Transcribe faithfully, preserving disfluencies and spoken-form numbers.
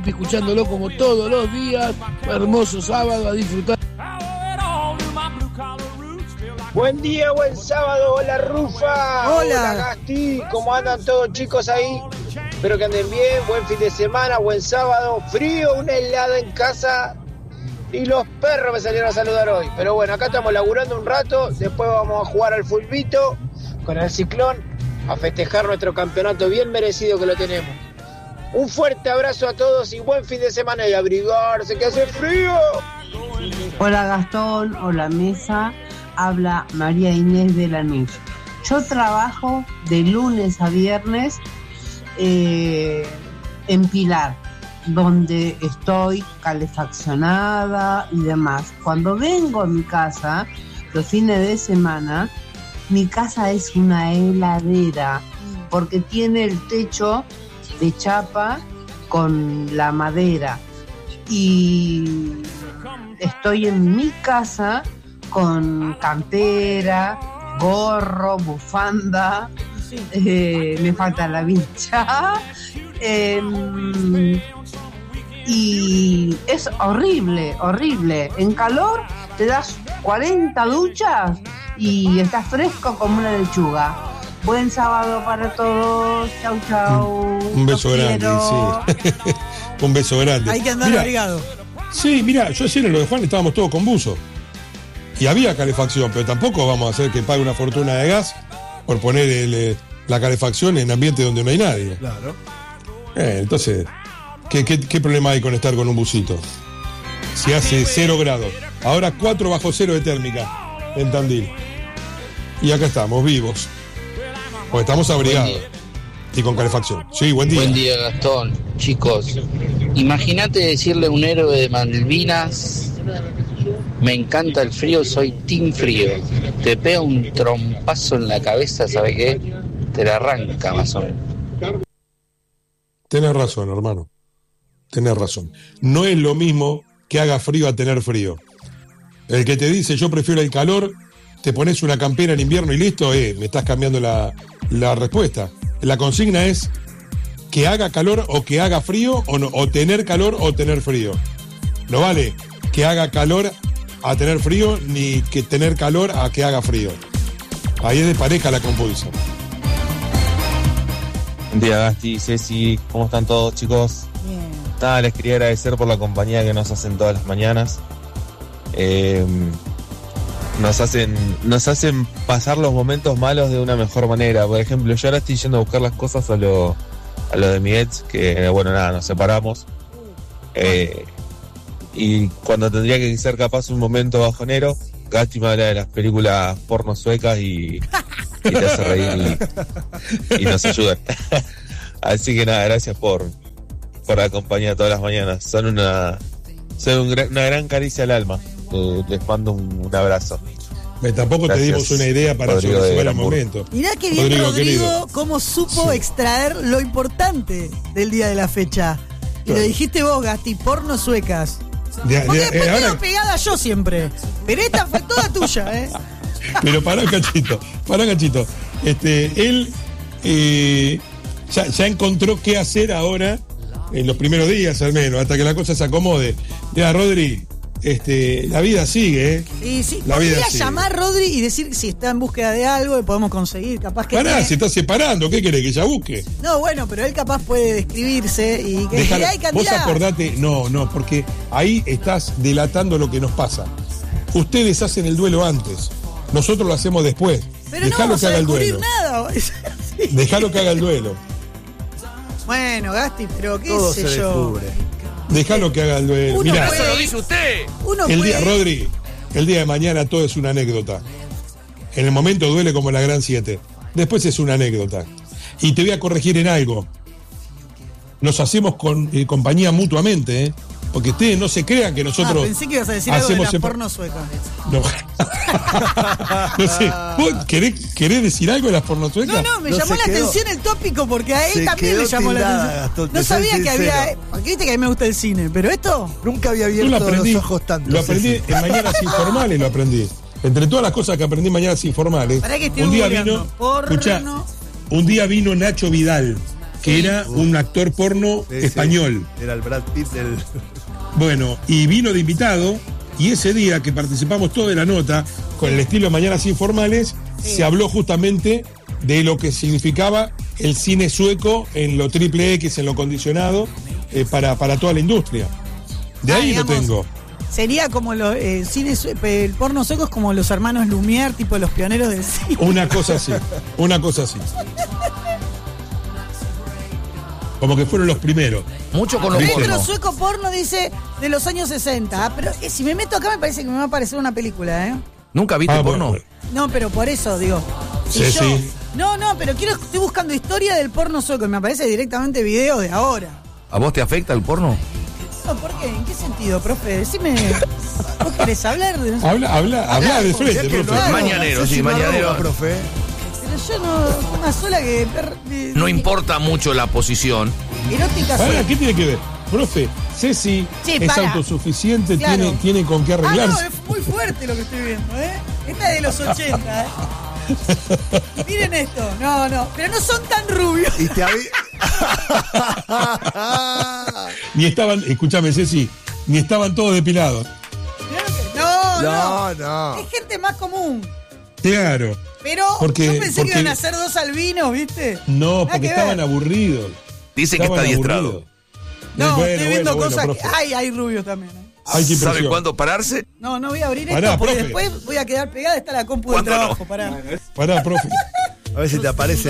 escuchándolo como todos los días. Hermoso sábado, a disfrutar. Buen día, buen sábado, hola Rufa. Hola. Hola Gasti, ¿cómo andan todos chicos ahí? Espero que anden bien, buen fin de semana, buen sábado, frío, una helada en casa y los perros me salieron a saludar hoy. Pero bueno, acá estamos laburando un rato, después vamos a jugar al fulbito con el Ciclón, a festejar nuestro campeonato bien merecido que lo tenemos. Un fuerte abrazo a todos y buen fin de semana y abrigarse que hace frío. Hola Gastón, hola mesa, habla María Inés de Lanús. Yo trabajo de lunes a viernes eh, en Pilar, donde estoy calefaccionada y demás. Cuando vengo a mi casa, los fines de semana, mi casa es una heladera, porque tiene el techo de chapa con la madera. Y estoy en mi casa con campera, gorro, bufanda, eh, me falta la vincha. Eh, y es horrible, horrible. En calor te das cuarenta duchas y estás fresco como una lechuga. Buen sábado para todos. Chau, chau. Un beso Los grande, quiero. sí. Un beso grande. Hay que andar Mirá, abrigado. Sí, mira, yo ayer en lo de Juan estábamos todos con buzo. Y había calefacción, pero tampoco vamos a hacer que pague una fortuna de gas por poner el, eh, la calefacción en ambiente donde no hay nadie. Claro. Eh, entonces, ¿qué, qué, ¿qué problema hay con estar con un busito? Si hace cero grados. Ahora cuatro bajo cero de térmica en Tandil. Y acá estamos, vivos. Porque estamos abrigados. Y con calefacción. Sí, buen día. Buen día, Gastón. Chicos, imagínate decirle a un héroe de Malvinas: me encanta el frío, soy team frío. Te pega un trompazo en la cabeza, ¿sabe qué? Te la arranca más o menos. Tenés razón, hermano. Tenés razón. No es lo mismo que haga frío a tener frío. El que te dice yo prefiero el calor, te pones una campera en invierno y listo, eh, me estás cambiando la, la respuesta. La consigna es que haga calor o que haga frío, o, no, o tener calor o tener frío. No vale que haga calor a tener frío, ni que tener calor a que haga frío. Ahí es de pareja la compulsa. Buen día, Gasti, Ceci, ¿cómo están todos, chicos? Bien. Nada, les quería agradecer por la compañía que nos hacen todas las mañanas. Eh, nos hacen nos hacen pasar los momentos malos de una mejor manera. Por ejemplo, yo ahora estoy yendo a buscar las cosas a lo, a lo de mi ex, que bueno, nada, nos separamos. Eh, y cuando tendría que ser capaz un momento bajonero, Gasti me habla de las películas porno suecas y, y te hace reír y, y nos ayuda. Así que nada, gracias por, por la compañía todas las mañanas. Son una, son un gran, una gran caricia al alma. Eh, les mando un, un abrazo. Me, tampoco gracias, te dimos una idea para Rodrigo sobrellevar el momento. Mirá que bien Rodrigo, Rodrigo cómo supo sí. extraer lo importante del día de la fecha. Y claro. Lo dijiste vos, Gasti, porno suecas. De, Porque de, después eh, quedo pegada yo siempre. Pero esta fue toda tuya, ¿eh? Pero pará un cachito, pará un cachito. Este, él eh, ya, ya encontró qué hacer ahora, en los primeros días al menos, hasta que la cosa se acomode. Mira, Rodri, este, la vida sigue, ¿eh? Y sí, la podría vida sigue. llamar Rodri y decir si está en búsqueda de algo y podemos conseguir, capaz que... Pará, tiene... se está separando, ¿qué querés? ¿Que ella busque? No, bueno, pero él capaz puede describirse y que Dejala, hay vos acordate, no, no, porque ahí estás delatando lo que nos pasa. Ustedes hacen el duelo antes, nosotros lo hacemos después. Pero Dejalo no vamos que a haga el descubrir duelo. nada. Sí. Dejalo que haga el duelo. Bueno, Gasti, pero qué Todo sé se yo. descubre. Dejalo que haga el duelo. Uno Mirá, puede, eso lo dice usted. Uno el puede... día, Rodri, el día de mañana todo es una anécdota. En el momento duele como la gran siete. Después es una anécdota. Y te voy a corregir en algo. Nos hacemos con, eh, compañía mutuamente, ¿eh? Porque ustedes no se crean que nosotros... Ah, pensé que ibas a decir algo de la separ... porno sueca. No. No sé. ¿Vos querés, querés decir algo de las porno suecas? No, no, me No llamó la quedó. atención el tópico porque a él Se también le llamó tildada, la atención. Gastón, No te sabía soy que sincero. había... Porque viste que a mí me gusta el cine, pero esto... Nunca había Yo abierto lo aprendí, los ojos tanto. lo aprendí Ceci. en Mañanas Informales, lo aprendí. Entre todas las cosas que aprendí en Mañanas Informales, Pará que estoy un día googleando. vino, Porno. escuchá, un día vino Nacho Vidal que era un actor porno Sí, sí. español. Era el Brad Pitt del. Bueno, y vino de invitado, y ese día que participamos toda la nota, con el estilo Mañanas Informales, Sí. se habló justamente de lo que significaba el cine sueco en lo triple X, en lo condicionado, eh, para, para toda la industria. De Ah, ahí lo digamos, tengo. Sería como los eh, cine sue- el porno sueco es como los hermanos Lumière, tipo los pioneros del cine. Una cosa así, una cosa así. Como que fueron los primeros. Mucho con los ¿Viste? Metro porno. sueco porno dice de los años sesenta. Ah, pero eh, si me meto acá me parece que me va a aparecer una película, ¿eh? ¿Nunca viste Ah, porno? bueno. No, pero por eso digo. Si Sí, yo- sí. No, no, pero quiero estoy buscando historia del porno sueco y me aparece directamente video de ahora. ¿A vos te afecta el porno? No, ¿por qué? ¿En qué sentido, profe? Decime. ¿Vos querés hablar de no sé? Habla, habla, habla de frente, profe. Claro. Mañanero, No sé sí, si me mañanero. arroba, profe. Pero yo no. Una sola que. per- de- No de- importa mucho la posición. Erótica Pará, sí. ¿qué tiene que ver? Profe, Ceci Sí, es para. autosuficiente, Claro. tiene, tiene con qué Ah, no, arreglarse. es muy fuerte lo que estoy viendo, ¿eh? Esta es de los ochenta, ¿eh? Y miren esto, no, no, pero no son tan rubios. Y te avi- Ni estaban, escúchame, Ceci, ni estaban todos depilados. Mirá lo que- No, no, No, no. es gente más común. Claro. Pero Porque- yo pensé porque- que iban a ser dos albinos, ¿viste? No, Nada porque que estaban ver. aburridos. Dice que Estaban está adiestrado. aburridos. No, Bueno, estoy viendo bueno, cosas bueno, que. profe. Ay, hay rubios también, ¿eh? Ay, qué ¿Sabe impresión. cuándo pararse? No, no voy a abrir Pará, esto porque profe. después voy a quedar pegada. Está la compu del ¿Cuándo no? trabajo, pará. Pará, profe. A ver si te aparece